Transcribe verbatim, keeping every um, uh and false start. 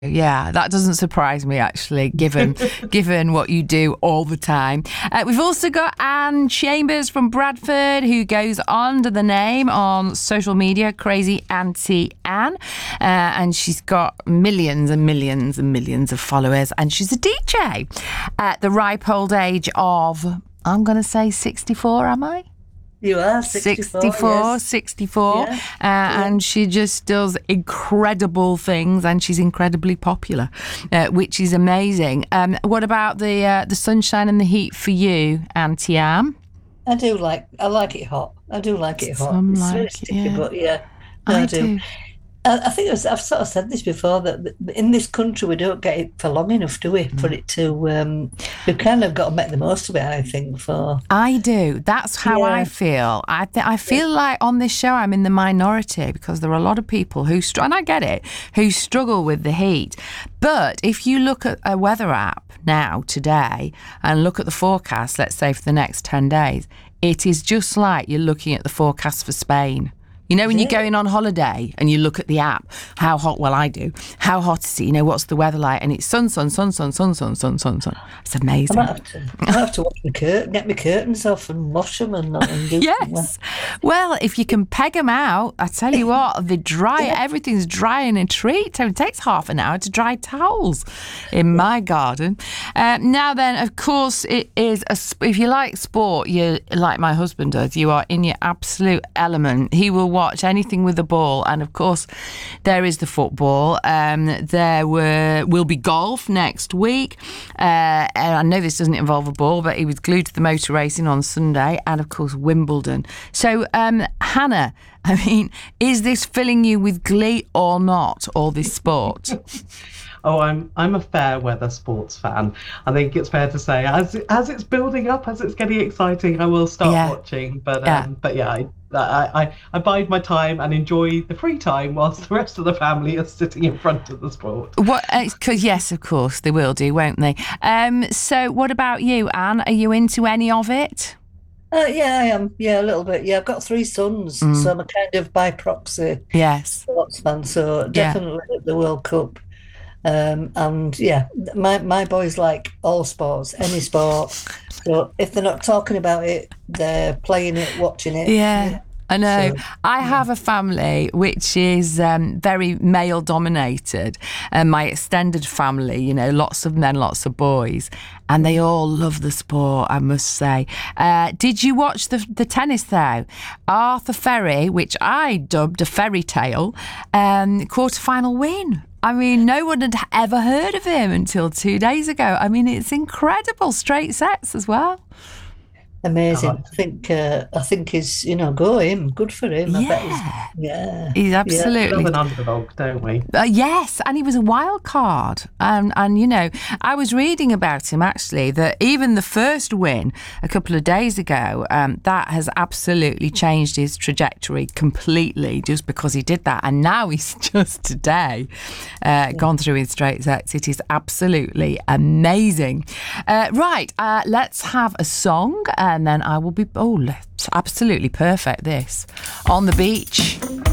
Yeah, that doesn't surprise me, actually, given given what you do all the time. Uh, we've also got Anne Chambers from Bradford, who goes under the name on social media, Crazy Auntie Anne. Uh, and she's got millions and millions and millions of followers. And she's a D J at the ripe old age of, I'm going to say sixty-four, am I? You are sixty-four, sixty-four, yes. sixty-four, Yeah. Uh, Yeah. and she just does incredible things, and she's incredibly popular, uh, which is amazing. Um, what about the uh, the sunshine and the heat for you, Auntie Anne? I do like, I like it hot. I do like it hot. Some It's like very it, sticky, yeah. but yeah, no, I I do. do. I, I think it was, I've sort of said this before, that th- in this country we don't get it for long enough, do we? For it to, um, we've kind of got to make the most of it, I think, for... I do. That's how I Yeah. feel. I th- I feel like on this show I'm in the minority because there are a lot of people who, str- and I get it, who struggle with the heat. But if you look at a weather app now, today, and look at the forecast, let's say for the next ten days, it is just like you're looking at the forecast for Spain. You know, when you're Yeah. going on holiday and you look at the app, how hot, well, I do, how hot is it? You know, what's the weather like? And it's sun, sun, sun, sun, sun, sun, sun, sun, sun. It's I amazing. might have to, I might have to wash my curtain, get my curtains off and wash them and, and do Yes. Well, if you can peg them out, I tell you what, they dry, Yeah. everything's drying a treat. It takes half an hour to dry towels in my garden. Uh, now then, of course, it is, a, sp- if you like sport, you like my husband does, you are in your absolute element. He will watch anything with the ball. And of course, there is the football. Um, there were will be golf next week. Uh, and I know this doesn't involve a ball, but he was glued to the motor racing on Sunday. And of course, Wimbledon. So, um, Hannah, I mean, is this filling you with glee or not, all this sport? Oh, I'm I'm a fair weather sports fan. I think it's fair to say as as it's building up, as it's getting exciting, I will start Yeah. watching. But Yeah. um, but yeah, I, I I I bide my time and enjoy the free time whilst the rest of the family are sitting in front of the sport. What? Because yes, of course they will do, won't they? Um. So, what about you, Anne? Are you into any of it? Uh, yeah, I am. Yeah, a little bit. Yeah, I've got three sons, Mm. so I'm a kind of by proxy Yes. sports fan. So definitely at the World Cup. Um, and yeah, my my boys like all sports, any sport. So if they're not talking about it, they're playing it, watching it. Yeah. I know. So, I have a family which is um, very male dominated, and my extended family, you know, lots of men, lots of boys, and they all love the sport, I must say. Uh, did you watch the the tennis though? Arthur Ferry, which I dubbed a fairy tale, um, quarter-final win. I mean, no one had ever heard of him until two days ago. I mean, it's incredible. Straight sets as well. Amazing. Oh. I think uh, I think he's, you know, go him. Good for him. I bet he's, Yeah. yeah. He's We absolutely... love an underdog, don't we? Uh, yes, and he was a wild card. Um, and, you know, I was reading about him, actually, that even the first win a couple of days ago, um, that has absolutely changed his trajectory completely just because he did that. And now he's just today uh, gone through in straight sets. It is absolutely amazing. Uh, right, uh, let's have a song and then I will be... Oh, it's absolutely perfect, this. On the Beach.